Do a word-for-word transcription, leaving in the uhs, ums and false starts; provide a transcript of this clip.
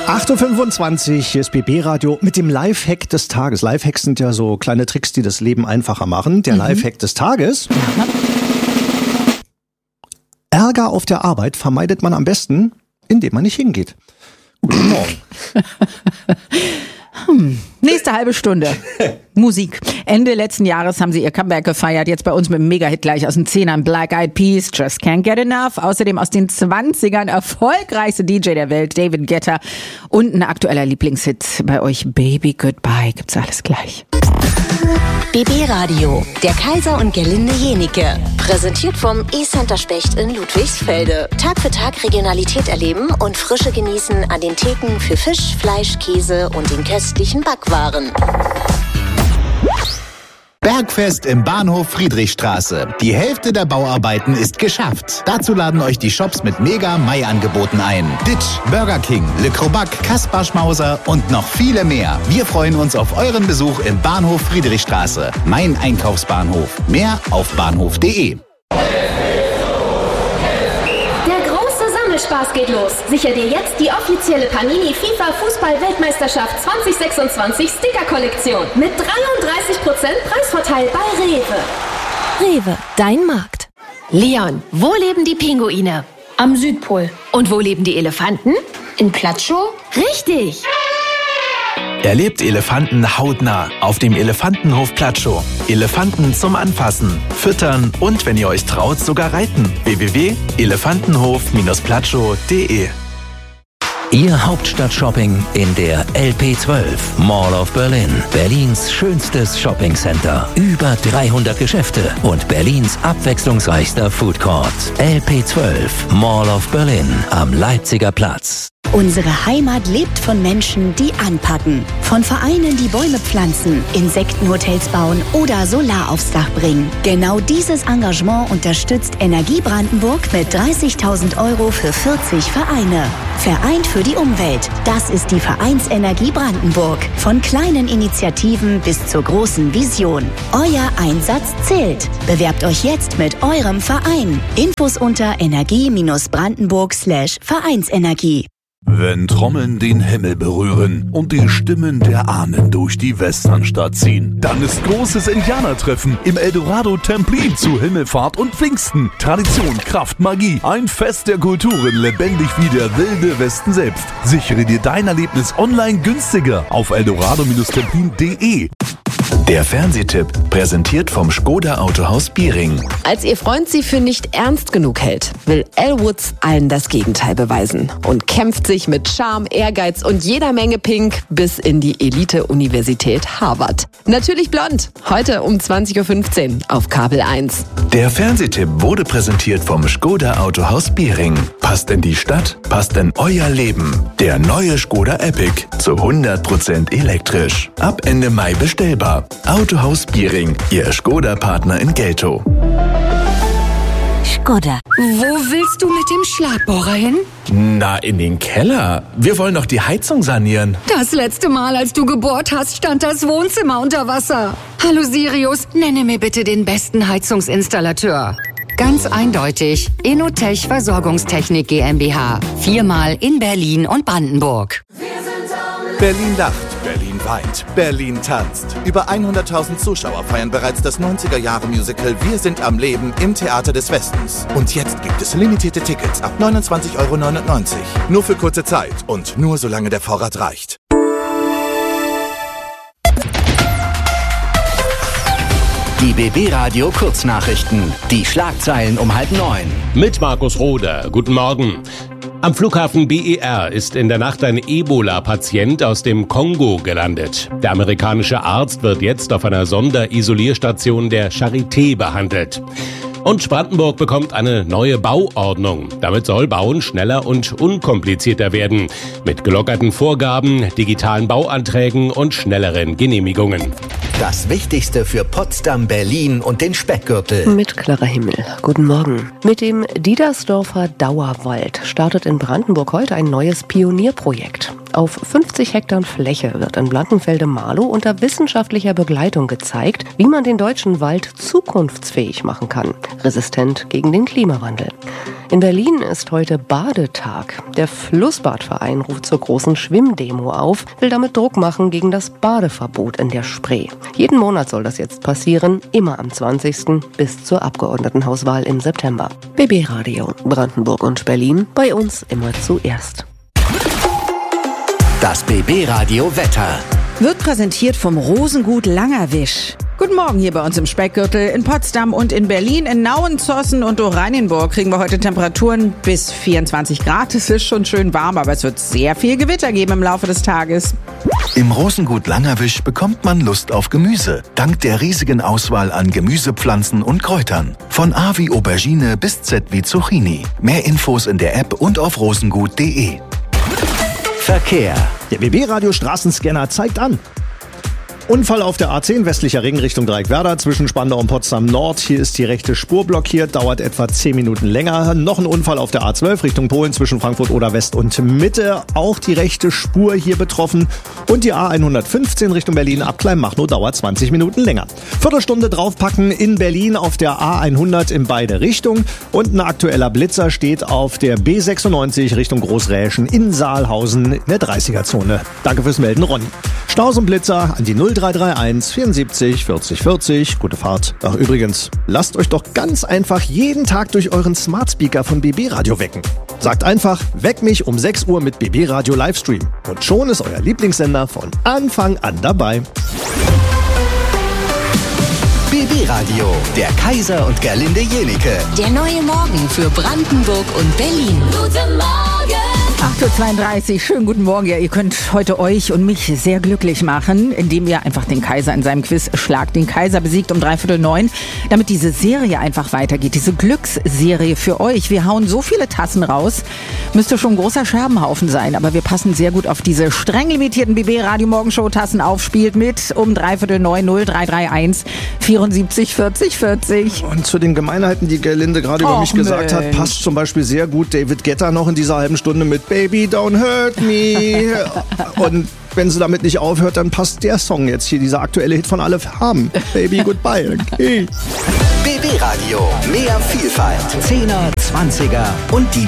acht Uhr fünfundzwanzig, hier ist B B-Radio mit dem Lifehack des Tages. Lifehacks sind ja so kleine Tricks, die das Leben einfacher machen. Der mhm. Lifehack des Tages. Ja. Ärger auf der Arbeit vermeidet man am besten, indem man nicht hingeht. Guten Morgen. Hm. Nächste halbe Stunde. Musik. Ende letzten Jahres haben sie ihr Comeback gefeiert. Jetzt bei uns mit einem Mega-Hit gleich aus den Zehnern. Black Eyed Peas, Just Can't Get Enough. Außerdem aus den zwanzigern erfolgreichste D J der Welt, David Guetta. Und ein aktueller Lieblingshit bei euch, Baby Goodbye. Gibt's alles gleich. B B-Radio, der Kaiser und Gerlinde Jenike. Präsentiert vom E-Center Specht in Ludwigsfelde. Tag für Tag Regionalität erleben und Frische genießen an den Theken für Fisch, Fleisch, Käse und den köstlichen Backwaren. Bergfest im Bahnhof Friedrichstraße. Die Hälfte der Bauarbeiten ist geschafft. Dazu laden euch die Shops mit Mega-Mai-Angeboten ein. Ditch, Burger King, Le Crobac, Kaspar Schmauser und noch viele mehr. Wir freuen uns auf euren Besuch im Bahnhof Friedrichstraße. Mein Einkaufsbahnhof. Mehr auf bahnhof punkt de. Spaß geht los. Sicher dir jetzt die offizielle Panini FIFA Fußball-Weltmeisterschaft zwanzig sechsundzwanzig Sticker-Kollektion mit dreiunddreißig Prozent Preisvorteil bei Rewe. Rewe, dein Markt. Leon, wo leben die Pinguine? Am Südpol. Und wo leben die Elefanten? In Platschow? Richtig. Erlebt Elefanten hautnah auf dem Elefantenhof Platschow. Elefanten zum Anfassen, Füttern und, wenn ihr euch traut, sogar reiten. w w w punkt elefantenhof platschow punkt de. Ihr Hauptstadt-Shopping in der L P zwölf, Mall of Berlin. Berlins schönstes Shoppingcenter. Über dreihundert Geschäfte und Berlins abwechslungsreichster Foodcourt. L P zwölf, Mall of Berlin am Leipziger Platz. Unsere Heimat lebt von Menschen, die anpacken. Von Vereinen, die Bäume pflanzen, Insektenhotels bauen oder Solar aufs Dach bringen. Genau dieses Engagement unterstützt Energie Brandenburg mit dreißigtausend Euro für vierzig Vereine. Vereint für die Umwelt. Das ist die Vereinsenergie Brandenburg. Von kleinen Initiativen bis zur großen Vision. Euer Einsatz zählt. Bewerbt euch jetzt mit eurem Verein. Infos unter energie-brandenburg slash Vereinsenergie. Wenn Trommeln den Himmel berühren und die Stimmen der Ahnen durch die Westernstadt ziehen, dann ist großes Indianertreffen im Eldorado Templin zu Himmelfahrt und Pfingsten. Tradition, Kraft, Magie, ein Fest der Kulturen, lebendig wie der wilde Westen selbst. Sichere dir dein Erlebnis online günstiger auf eldorado templin punkt de. Der Fernsehtipp, präsentiert vom Škoda Autohaus Biering. Als ihr Freund sie für nicht ernst genug hält, will Elle Woods allen das Gegenteil beweisen und kämpft sich mit Charme, Ehrgeiz und jeder Menge Pink bis in die Elite-Universität Harvard. Natürlich blond, heute um zwanzig Uhr fünfzehn auf Kabel eins. Der Fernsehtipp wurde präsentiert vom Škoda Autohaus Biering. Passt in die Stadt, passt in euer Leben. Der neue Škoda Epic zu hundert Prozent elektrisch. Ab Ende Mai bestellbar. Autohaus Biering, Ihr Škoda-Partner in Geltow. Škoda. Wo willst du mit dem Schlagbohrer hin? Na, in den Keller. Wir wollen doch die Heizung sanieren. Das letzte Mal, als du gebohrt hast, stand das Wohnzimmer unter Wasser. Hallo Sirius, nenne mir bitte den besten Heizungsinstallateur. Ganz eindeutig, Inotech Versorgungstechnik GmbH. Viermal in Berlin und Brandenburg. Berlin lacht, Berlin weint, Berlin tanzt. Über hunderttausend Zuschauer feiern bereits das neunziger-Jahre-Musical Wir sind am Leben im Theater des Westens. Und jetzt gibt es limitierte Tickets ab neunundzwanzig Euro neunundneunzig. Nur für kurze Zeit und nur solange der Vorrat reicht. Die B B-Radio Kurznachrichten. Die Schlagzeilen um halb neun. Mit Markus Roder. Guten Morgen. Am Flughafen B E R ist in der Nacht ein Ebola-Patient aus dem Kongo gelandet. Der amerikanische Arzt wird jetzt auf einer Sonderisolierstation der Charité behandelt. Und Brandenburg bekommt eine neue Bauordnung. Damit soll Bauen schneller und unkomplizierter werden. Mit gelockerten Vorgaben, digitalen Bauanträgen und schnelleren Genehmigungen. Das Wichtigste für Potsdam, Berlin und den Speckgürtel. Mit klarer Himmel. Guten Morgen. Mit dem Diedersdorfer Dauerwald startet in Brandenburg heute ein neues Pionierprojekt. Auf fünfzig Hektar Fläche wird in Blankenfelde-Marlow unter wissenschaftlicher Begleitung gezeigt, wie man den deutschen Wald zukunftsfähig machen kann, resistent gegen den Klimawandel. In Berlin ist heute Badetag. Der Flussbadverein ruft zur großen Schwimmdemo auf, will damit Druck machen gegen das Badeverbot in der Spree. Jeden Monat soll das jetzt passieren, immer am zwanzigsten bis zur Abgeordnetenhauswahl im September. B B Radio, Brandenburg und Berlin, bei uns immer zuerst. Das B B Radio Wetter wird präsentiert vom Rosengut Langerwisch. Guten Morgen hier bei uns im Speckgürtel, in Potsdam und in Berlin. In Nauen, Zossen und Oranienburg kriegen wir heute Temperaturen bis vierundzwanzig Grad. Es ist schon schön warm, aber es wird sehr viel Gewitter geben im Laufe des Tages. Im Rosengut Langerwisch bekommt man Lust auf Gemüse, dank der riesigen Auswahl an Gemüsepflanzen und Kräutern. Von A wie Aubergine bis Z wie Zucchini. Mehr Infos in der App und auf rosengut punkt de. Verkehr. Der B B-Radio Straßenscanner zeigt an. Unfall auf der A zehn, westlicher Ring Richtung Dreieckwerder zwischen Spandau und Potsdam Nord. Hier ist die rechte Spur blockiert, dauert etwa zehn Minuten länger. Noch ein Unfall auf der A zwölf Richtung Polen zwischen Frankfurt oder West und Mitte. Auch die rechte Spur hier betroffen. Und die A hundertfünfzehn Richtung Berlin ab Kleinmachnow dauert zwanzig Minuten länger. Viertelstunde draufpacken in Berlin auf der A hundert in beide Richtungen. Und ein aktueller Blitzer steht auf der B sechsundneunzig Richtung Großräschen in Saalhausen in der dreißiger-Zone. Danke fürs Melden, Ronny. Staus und Blitzer an die null drei drei eins vierundsiebzig vierzig vierzig. Gute Fahrt. Ach übrigens, lasst euch doch ganz einfach jeden Tag durch euren Smart Speaker von B B Radio wecken. Sagt einfach, weck mich um sechs Uhr mit B B Radio Livestream. Und schon ist euer Lieblingssender von Anfang an dabei. B B Radio, der Kaiser und Gerlinde Jenike. Der neue Morgen für Brandenburg und Berlin. Guten Morgen! acht Uhr zweiunddreißig, schönen guten Morgen. Ja, ihr könnt heute euch und mich sehr glücklich machen, indem ihr einfach den Kaiser in seinem Quiz Schlag den Kaiser besiegt um dreiviertel neun, damit diese Serie einfach weitergeht, diese Glücksserie für euch. Wir hauen so viele Tassen raus, müsste schon ein großer Scherbenhaufen sein, aber wir passen sehr gut auf diese streng limitierten B B-Radio-Morgenshow-Tassen auf, spielt mit um dreiviertel neun null drei drei eins vierundsiebzig vierzig vierzig. Und zu den Gemeinheiten, die Gerlinde gerade über Och, mich gesagt Mensch. hat, passt zum Beispiel sehr gut David Guetta noch in dieser halben Stunde mit Baby, don't hurt me. Und wenn sie damit nicht aufhört, dann passt der Song jetzt hier, dieser aktuelle Hit von Alle haben. Baby, goodbye. Okay. B B Radio, mehr Vielfalt. Zehner, Zwanziger und die